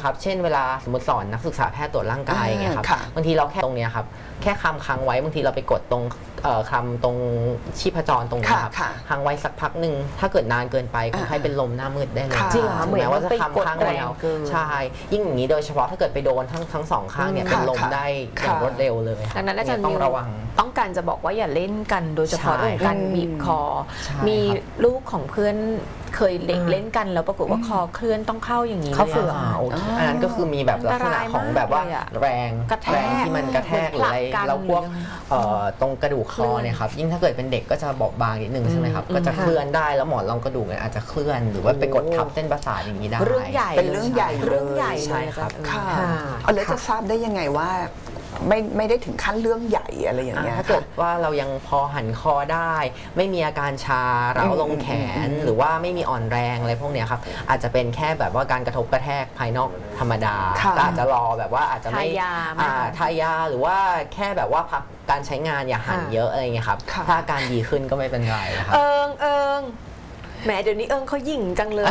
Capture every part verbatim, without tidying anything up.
ครับเช่นเวลาสมมติสอนนักศึกษาแพทย์ตรวจร่างกายอย่างเงี้ยครับบางทีเราแค่ตรงเนี้ยครับแค่คำค้างไว้บางทีเราไปกดตรงคำตรงชีพจรตรงนี้ครับค้างไว้สักพักหนึ่งถ้าเกิดนานเกินไปคนไข้เป็นลมหน้ามืดได้เลยจริงเหมือนว่าจะคำค้างแล้วใช่ยิ่งอย่างนี้โดยเฉพาะถ้าเกิดไปโดนทั้งทั้งสองข้างเนี่ยเป็นลมได้อย่างรวดเร็วเลยดังนั้นอาจารย์ต้องระวังต้องการจะบอกว่าอย่าเล่นกันโดยเฉพาะเรื่องการบีบคอมีลูกของเพื่อนเคยเล่นเล่นกันแล้วปรากฏว่าคอเคลื่อนต้องเข้าอย่างนี้เข้าเฟือกอันนั้นก็คือมีแบบลักษณะของแบบว่าแรงแรงที่มันกระแทกหรืออะไรแล้วพวกตรงกระดูกคอเนี่ยครับยิ่งถ้าเกิดเป็นเด็กก็จะบอบบางนิดนึงใช่ไหมครับก็จะเคลื่อนได้แล้วหมอนรองกระดูกเนี่ยอาจจะเคลื่อนหรือว่าไปกดทับเส้นประสาทอย่างนี้ได้เรื่องใหญ่เป็นเรื่องใหญ่เรื่องใหญ่ใช่ครับค่ะแล้วจะทราบได้ยังไงว่าไม่ไม่ได้ถึงขั้นเรื่องใหญ่อะไรอย่างเงี้ยถ้าเกิดว่าเรายังพอหันคอได้ไม่มีอาการชาเร้าลงแขนหรือว่าไม่มีอ่อนแรงอะไรพวกเนี้ยครับอาจจะเป็นแค่แบบว่าการกระทบกระแทกภายนอกธรรมดาก็อาจจะรอแบบว่าอาจจะไม่ทายาหรือว่าแค่แบบว่าพักการใช้งานอย่าหันเยอะอะไรเงี้ยครับถ้าอาการดีขึ้นก็ไม่เป็นไรครับเอิงเอิงแหมเดี๋ยวนี้เอิงเขาหยิ่งจังเลย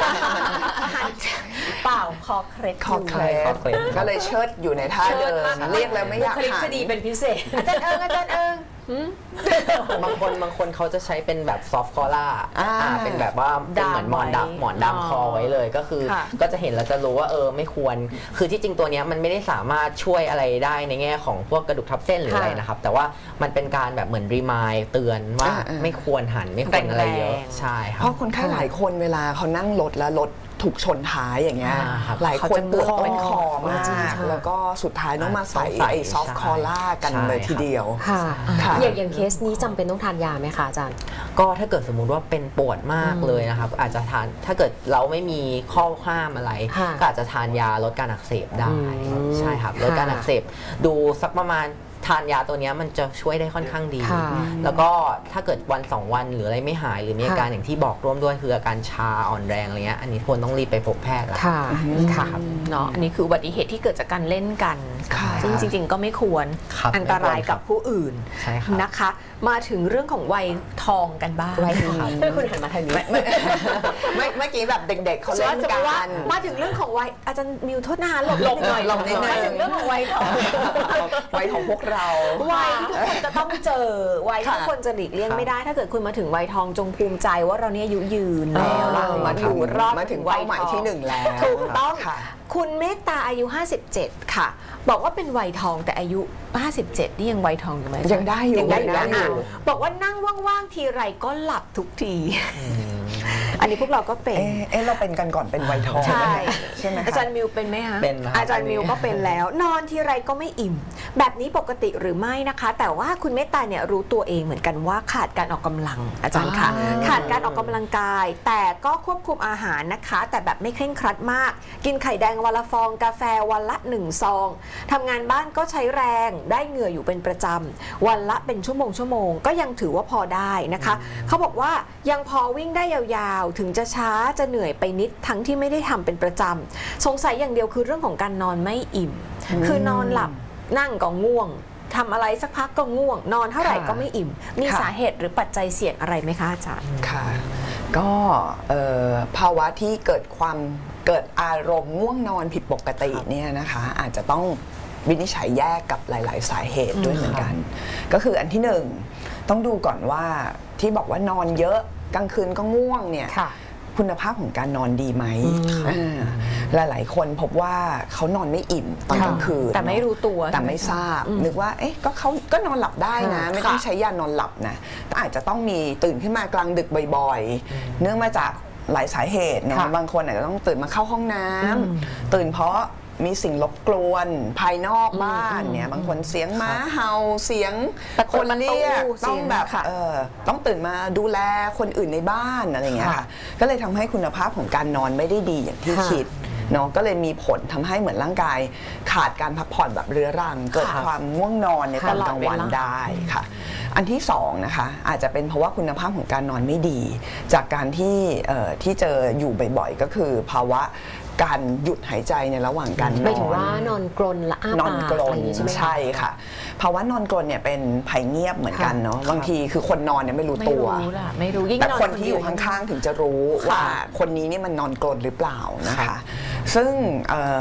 เปล่าคอเคล็ดคอเคล็ดก็เลยเชิดอยู่ในท่าเดิมเรียกแล้วไม่อยากหันคดีเป็นพิเศษอาจารย์เอิงอาจารย์เอิงบางคนบางคนเขาจะใช้เป็นแบบซอฟต์คอล่าเป็นแบบว่าเป็นเหมือนหมอนดำหมอนดำคอไว้เลยก็คือก็จะเห็นแล้วจะรู้ว่าเออไม่ควรคือที่จริงตัวนี้มันไม่ได้สามารถช่วยอะไรได้ในแง่ของพวกกระดูกทับเส้นหรืออะไรนะครับแต่ว่ามันเป็นการแบบเหมือนรีมายเตือนว่าไม่ควรหันไม่ควรอะไรเยอะใช่ครับเพราะคนไข้หลายคนเวลาเขานั่งรถแล้วรถถูกชนท้ายอย่างเงี้ยหลายคนปวดต้นคอมากแล้วก็สุดท้ายต้องมาใส่ไอ้ซอฟต์คอล่ากันเลยทีเดียวอย่างอย่างเคสนี้จำเป็นต้องทานยาไหมคะอาจารย์ก็ถ้าเกิดสมมุติว่าเป็นปวดมากเลยนะครับอาจจะทานถ้าเกิดเราไม่มีข้อห้ามอะไรก็อาจจะทานยาลดการอักเสบได้ใช่ครับลดการอักเสบดูสักประมาณทานยาตัวนี้มันจะช่วยได้ค่อนข้างดีแล้วก็ถ้าเกิดวันสองวันหรืออะไรไม่หายหรือมีอาการอย่างที่บอกร่วมด้วยคืออาการชาอ่อนแรงอะไรเงี้ยอันนี้ควรต้องรีบไปพบแพทย์แล้วค่ะค่ะเนาะอันนี้คืออุบัติเหตุที่เกิดจากการเล่นกันซึ่งจริงๆก็ไม่ควรอันตรายกับผู้อื่นนะคะมาถึงเรื่องของวัยทองกันบ้างวัยทองไม่คุณหันมาทางนี้ไม่เมื่อกี้แบบเด็กๆเขาเล่นกันมาถึงเรื่องของวัยอาจารย์มิวโทษนะหลบหลบหน่อยหลบนิดนึงมาถึงเรื่องของวัยทองวัยของพวกเราวัยที่ทุกคนจะต้องเจอวัยที่ทุกคนจะหลีกเลี่ยงไม่ได้ถ้าเกิดคุณมาถึงวัยทองจงภูมิใจว่าเราเนี่ยอายุยืนแล้วเรามาอยู่รอบมาถึงวัยใหม่ที่หนึ่งแล้วถูกต้องคุณเมตตาอายุห้าสิบเจ็ดค่ะบอกว่าเป็นวัยทองแต่อายุห้าสิบเจ็ดนี่ยังวัยทองอยู่ไหมยังได้อยู่ยังได้อยู่บอกว่านั่งว่างๆทีไรก็หลับทุกทีอันนี้พวกเราก็เป็นเอ๊ะเราเป็นกันก่อนเป็นวัยทองใช่ใช่ไหมอาจารย์มิวเป็นไหมคะเป็นอาจารย์มิวก็เป็นแล้วนอนทีไรก็ไม่อิ่มแบบนี้ปกติหรือไม่นะคะแต่ว่าคุณเมตตาเนี่ยรู้ตัวเองเหมือนกันว่าขาดการออกกำลังอาจารย์ค่ะขาดการออกกำลังกายแต่ก็ควบคุมอาหารนะคะแต่แบบไม่เคร่งครัดมากกินไข่แดงวันละฟองกาแฟวันละหนึ่งซองทำงานบ้านก็ใช้แรงได้เหงื่ออยู่เป็นประจำวันละเป็นชั่วโมงชั่วโมงก็ยังถือว่าพอได้นะคะเขาบอกว่ายังพอวิ่งได้ยาวๆถึงจะช้าจะเหนื่อยไปนิดทั้งที่ไม่ได้ทำเป็นประจำสงสัยอย่างเดียวคือเรื่องของการนอนไม่อิ่มคือนอนหลับนั่งก็ง่วงทำอะไรสักพักก็ง่วงนอนเท่าไหร่ก็ไม่อิ่มมีสาเหตุหรือปัจจัยเสี่ยงอะไรไหมคะอาจารย์ค่ะก็ภาวะที่เกิดความเกิดอารมณ์ง่วงนอนผิดปกติเนี่ยนะคะอาจจะต้องวินิจฉัยแยกกับหลายๆสาเหตุด้วยเหมือนกันก็คืออันที่หนึ่งต้องดูก่อนว่าที่บอกว่านอนเยอะกลางคืนก็ง่วงเนี่ยคุณภาพของการนอนดีไหมหลายๆคนพบว่าเขานอนไม่อิ่มตอนกลางคืนแต่ไม่รู้ตัวแต่ไม่ทราบนึกว่าเอ๊ะก็เขาก็นอนหลับได้นะไม่ต้องใช้ยานอนหลับนะแต่อาจจะต้องมีตื่นขึ้นมากลางดึกบ่อยๆเนื่องมาจากหลายสาเหตุเนาะบางคนอาจจะต้องตื่นมาเข้าห้องน้ำตื่นเพราะมีสิ่งรบกวนภายนอกบ้านเนี่ยบางคนเสียงม้าเห่าเสียงคนเรียกต้องแบบเออต้องตื่นมาดูแลคนอื่นในบ้านอะไรอย่างเงี้ยค่ะก็เลยทำให้คุณภาพของการนอนไม่ได้ดีอย่างที่คิดเนาะก็เลยมีผลทำให้เหมือนร่างกายขาดการพักผ่อนแบบเรื้อรังเกิดความง่วงนอนในตอนกลางวันได้ค่ะอันที่สองนะคะอาจจะเป็นเพราะว่าคุณภาพของการนอนไม่ดีจากการที่ที่เจออยู่บ่อยๆก็คือภาวะการหยุดหายใจในระหว่างการนอนไม่ถึงว่านอนกรนละอ้าปากนอนกรนใช่ค่ะภาวะนอนกรนเนี่ยเป็นภัยเงียบเหมือนกันเนาะบางทีคือคนนอนเนี่ยไม่รู้ตัวไม่รู้ยิ่งแต่คนที่อยู่ข้างๆถึงจะรู้ว่าคนนี้นี่มันนอนกรนหรือเปล่านะคะซึ่ง